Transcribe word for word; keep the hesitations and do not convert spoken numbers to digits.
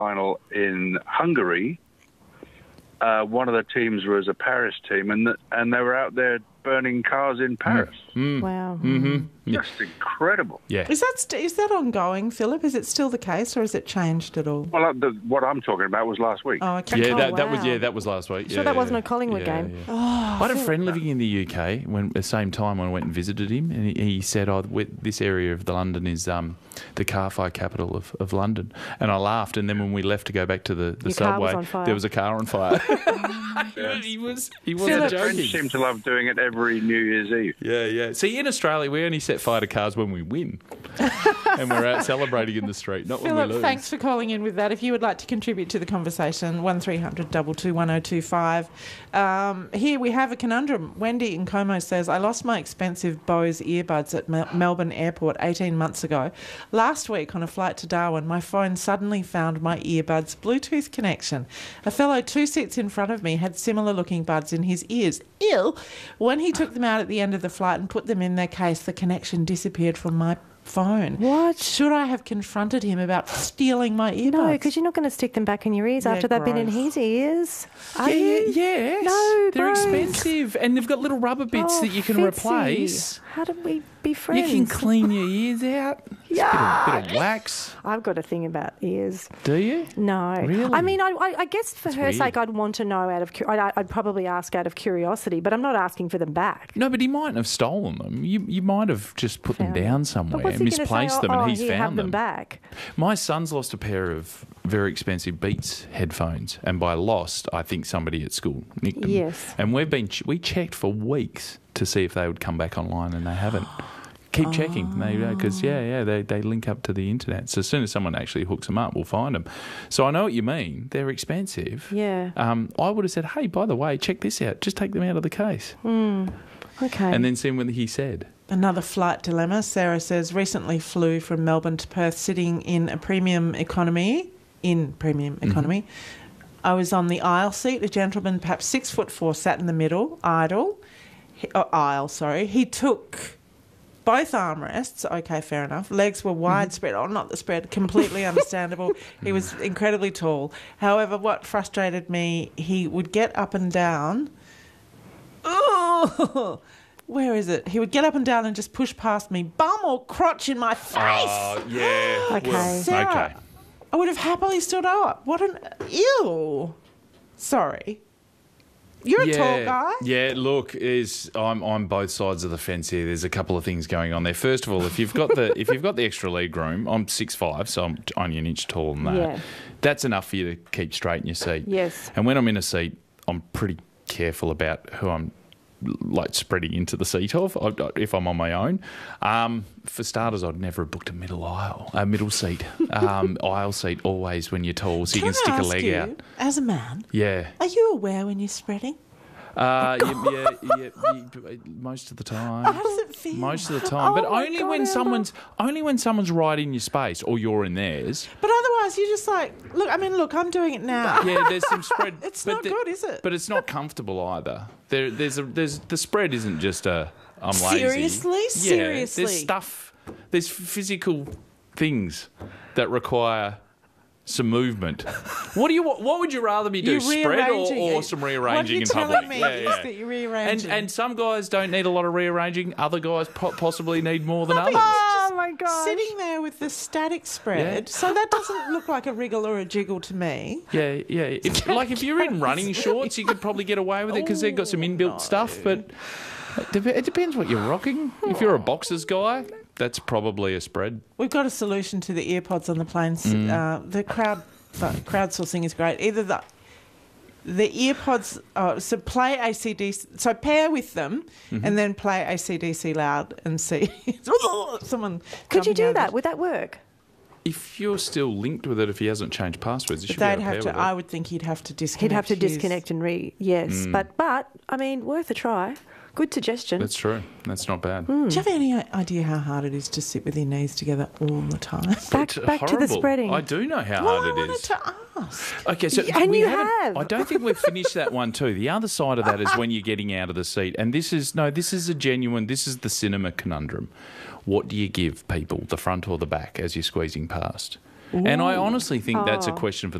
final in Hungary, uh, one of the teams was a Paris team, and the, and they were out there burning cars in Paris. Mm. Wow. Mm-hmm. Just incredible. Yeah. Is that st- is that ongoing, Philip? Is it still the case, or has it changed at all? Well, uh, the, what I'm talking about was last week. Oh, okay. Yeah, Oh, that, that was wow. yeah, that was last week. Sure yeah, that yeah, wasn't yeah. a Collingwood Yeah, game? yeah. Oh, I had a friend living in the U K when at the same time when I went and visited him, and he, he said, "Oh, this area of the London is um, the car fire capital of, of London." And I laughed, and then when we left to go back to the, the Your car subway, was on fire. there was a car on fire. he was he wasn't The French joking. seem to love doing it every New Year's Eve. Yeah, yeah. See, in Australia, we only set fire to cars when we win, and we're out celebrating in the street, not when we Philip, lose. thanks for calling in with that. If you would like to contribute to the conversation, one three hundred two two one oh two five. Um, here we have a conundrum. Wendy in Como says, I lost my expensive Bose earbuds at Mel- Melbourne Airport eighteen months ago. Last week on a flight to Darwin, my phone suddenly found my earbuds Bluetooth connection. A fellow two seats in front of me had similar looking buds in his ears. Ew. When he took them out at the end of the flight and put them in their case, the connection disappeared from my phone. What? Should I have confronted him about stealing my earbuds? No, because you're not going to stick them back in your ears Yeah, after they've been in gross. his ears. Are yeah, you? yes. No, they're gross. expensive, and they've got little rubber bits Oh, that you can Fitzy. replace. How do we be You friends? can clean your ears out. Just Yeah. a bit of, bit of wax. I've got a thing about ears. Do you? No. Really? I mean, I, I, I guess for her weird. sake, I'd want to know out of... cu- I'd, I'd probably ask out of curiosity, but I'm not asking for them back. No, but he mightn't have stolen them. You you might have just put Found them them. down But somewhere, what's he gonna misplaced say? them, oh, and he's here, found have them back. My son's lost a pair of very expensive Beats headphones, and by lost, I think somebody at school nicked them. Yes. And we've been ch- we checked for weeks to see if they would come back online, and they haven't. Keep checking, because yeah, yeah, they they link up to the internet. So as soon as someone actually hooks them up, we'll find them. So I know what you mean. They're expensive. Yeah. Um, I would have said, hey, by the way, check this out. Just take them out of the case, Okay. and then see what he said. Another flight dilemma. Sarah says, recently flew from Melbourne to Perth sitting in a premium economy, in premium economy. I was on the aisle seat. A gentleman, perhaps six foot four, sat in the middle, idle, he, oh, aisle, sorry. He took both armrests, okay, fair enough. Legs were widespread, oh, not the spread, completely understandable. He was incredibly tall. However, what frustrated me, he would get up and down. Oh, where is it? He would get up and down and just push past me, bum or crotch in my face. Oh, yeah. Okay. Well, Sarah, okay. I would have happily stood up. What an... Ew. Sorry. You're a yeah, tall guy. Yeah, look, is I'm I'm both sides of the fence here. There's a couple of things going on there. First of all, if you've got the if you've got the extra leg room, I'm six five, so I'm only an inch taller than that. Yeah. That's enough for you to keep straight in your seat. Yes. And when I'm in a seat, I'm pretty careful about who I'm like spreading into the seat of I- if I'm on my own. Um, for starters, I'd never have booked a middle aisle, a middle seat, um, aisle seat always when you're tall, so you Can can stick I a ask leg you, out. as a man, Yeah. are you aware when you're spreading? Uh, yeah, yeah, yeah, yeah, most of the time. How does it feel? Most of the time, but Oh my only God, when Amber. someone's only when someone's right in your space or you're in theirs. But otherwise, you're just like, look, I mean, look, I'm doing it now. Yeah, there's some spread. It's but not the- good, is it? But it's not comfortable either. There, there's a there's the spread isn't just a I'm lazy. Seriously? Yeah, Seriously? there's stuff. There's physical things that require some movement. What do you? What would you rather me do? You're Spread or, rearranging or it. some What rearranging you're in telling public? me Yeah, is yeah. that you're And rearranging. and some guys don't need a lot of rearranging. Other guys po- possibly need more than others. Oh, my gosh. Sitting there with the static spread, Yeah. so that doesn't look like a wriggle or a jiggle to me. Yeah, yeah. If, like if you're in running shorts, you could probably get away with it because they've got some inbuilt stuff. But it dep- it depends what you're rocking. If you're a boxers guy, that's probably a spread. We've got a solution to the earpods on the planes. Mm. Uh, the crowd the crowdsourcing is great. Either the the earpods, uh, so play A C D C, so pair with them, Mm-hmm. and then play A C D C loud and see someone. Could you jumping do over that? it. Would that work? If you're still linked with it, if he hasn't changed passwords, you should They'd be able have to to. pair with I it. would think he'd have to disconnect. He'd have to his- disconnect and re... Yes. Mm. But, but, I mean, worth a try. Good suggestion. That's true. That's not bad. Do you have any idea how hard it is to sit with your knees together all the time? Back, It's back to the horrible. spreading. I do know how Well, I hard it wanted is. to ask. Okay, so And we you haven't- have. I don't think we've finished that one too. The other side of that is when you're getting out of the seat, and this is no, this is a genuine. This is the cinema conundrum. What do you give people, the front or the back, as you're squeezing past? And I honestly think that's a Oh. question for